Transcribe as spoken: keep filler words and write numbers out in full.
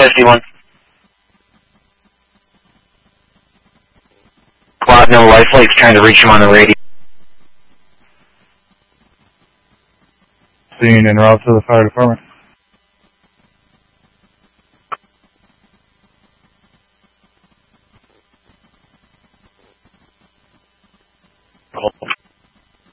fifty-one. Quad, no life flight's trying to reach him on the radio. Seen en route to the fire department.